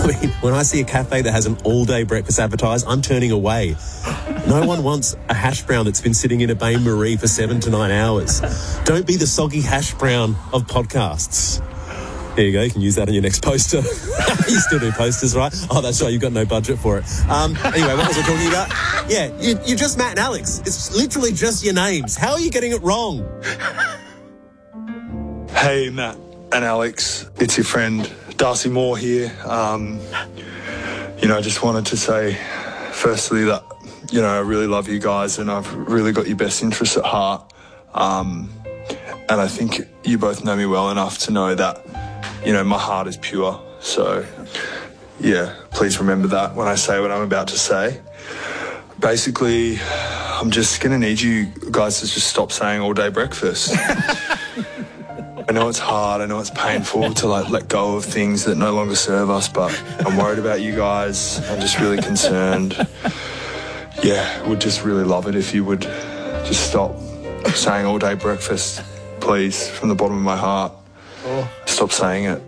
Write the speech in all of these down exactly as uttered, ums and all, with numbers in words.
I mean, when I see a cafe that has an all-day breakfast advertised, I'm turning away. No one wants a hash brown that's been sitting in a bain-marie for seven to nine hours. Don't be the soggy hash brown of podcasts. There you go. You can use that on your next poster. You still do posters, right? Oh, that's right. You've got no budget for it. Um, anyway, what was I talking about? Yeah, you, you're just Matt and Alex. It's literally just your names. How are you getting it wrong? Hey, Matt and Alex. It's your friend Darcy Moore here. Um, you know, I just wanted to say, firstly, that, you know, I really love you guys and I've really got your best interests at heart. Um, and I think you both know me well enough to know that, you know, my heart is pure. So, yeah, please remember that when I say what I'm about to say. Basically, I'm just going to need you guys to just stop saying all day breakfast. I know it's hard, I know it's painful to like let go of things that no longer serve us, but I'm worried about you guys. I'm just really concerned. Yeah, would just really love it if you would just stop saying all day breakfast, please, from the bottom of my heart. Oh. Stop saying it.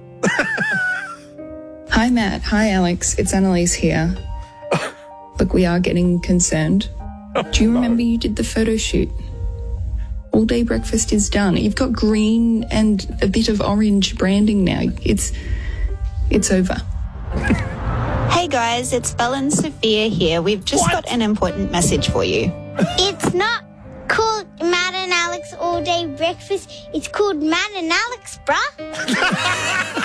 Hi, Matt. Hi, Alex. It's Annalise here. Look, we are getting concerned. Do you remember you did the photo shoot? All day breakfast is done. You've got green and a bit of orange branding now. It's it's over. Hey guys, it's Belle and Sophia here. We've just what? got an important message for you. It's not called Matt and Alex all day breakfast. It's called Matt and Alex, bruh.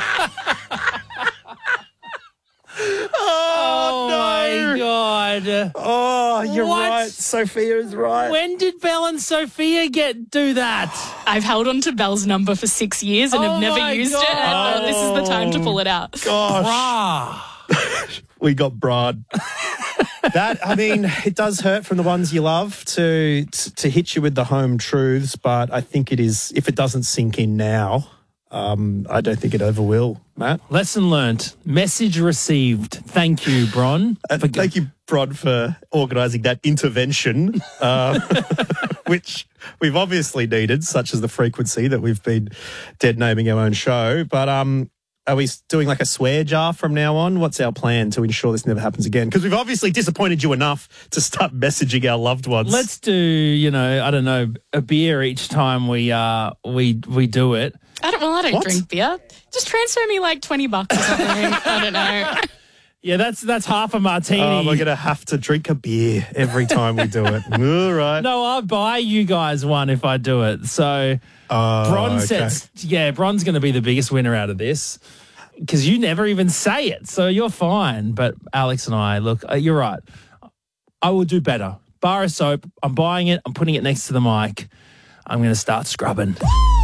Oh, no. My God. Oh, you're What? right. Sophia is right. When did Belle and Sophia get do that? I've held on to Belle's number for six years and Oh have never my used God. it. And uh, this is the time to pull it out. Gosh. We got broad. That, I mean, it does hurt from the ones you love to, to to hit you with the home truths, but I think it is, if it doesn't sink in now, um, I don't think it ever will, Matt. Lesson learnt. Message received. Thank you, Bron. Uh, thank you, Bron, for organising that intervention, uh, which we've obviously needed, such as the frequency that we've been dead naming our own show. But um, are we doing like a swear jar from now on? What's our plan to ensure this never happens again? Because we've obviously disappointed you enough to start messaging our loved ones. Let's do, you know, I don't know, a beer each time we uh we we do it. I don't, well, I don't What? drink beer. Just transfer me like twenty bucks or something. I don't know. Yeah, that's that's half a martini. Oh, we're going to have to drink a beer every time we do it. All right. No, I'll buy you guys one if I do it. So Oh, Bron okay. sets, yeah, Bron's going to be the biggest winner out of this because you never even say it, so you're fine. But Alex and I, look, uh, you're right. I will do better. Bar of soap, I'm buying it, I'm putting it next to the mic. I'm going to start scrubbing.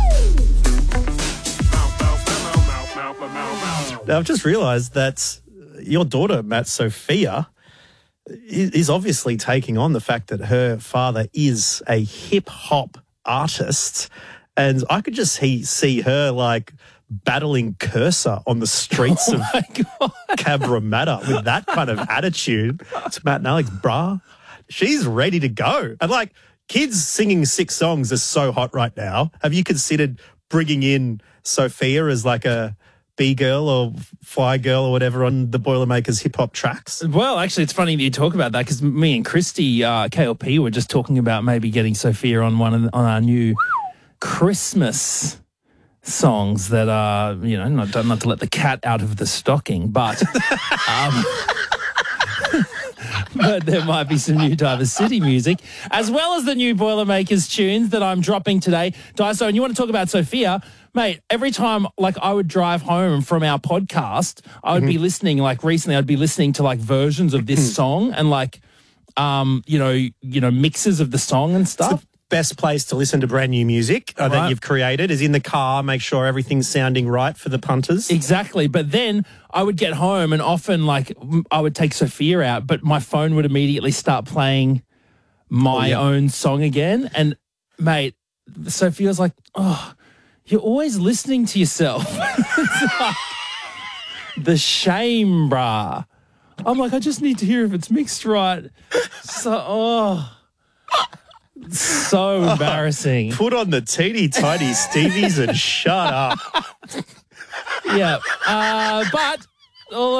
Now, I've just realised that your daughter, Matt, Sophia, is is obviously taking on the fact that her father is a hip-hop artist, and I could just see, see her, like, battling Cursor on the streets Oh of my God. Cabramatta with that kind of attitude. To Matt and Alex, brah, she's ready to go. And, like, kids singing six songs is so hot right now. Have you considered bringing in Sophia as, like, a B-girl or Fly Girl or whatever on the Boilermakers hip-hop tracks? Well, actually, it's funny that you talk about that because me and Christy, uh, K L P, were just talking about maybe getting Sophia on one of the, on our new Christmas songs that are, you know, not, not to let the cat out of the stocking, but um, but there might be some new Diversity music, as well as the new Boilermakers tunes that I'm dropping today. Daiso, and you want to talk about Sophia? Mate, every time, like, I would drive home from our podcast, I would mm-hmm. be listening, like, recently I'd be listening to, like, versions of this song and, like, um, you know, you know, mixes of the song and stuff. It's the best place to listen to brand new music uh, Right. that you've created is in the car, make sure everything's sounding right for the punters. Exactly. But then I would get home and often, like, I would take Sophia out, but my phone would immediately start playing my Oh, yeah. own song again. And, mate, Sophia's like, oh, you're always listening to yourself. It's like, the shame, brah. I'm like, I just need to hear if it's mixed right. So, oh, so embarrassing. Put on the teeny tiny Stevies and shut up. Yeah. Uh, but all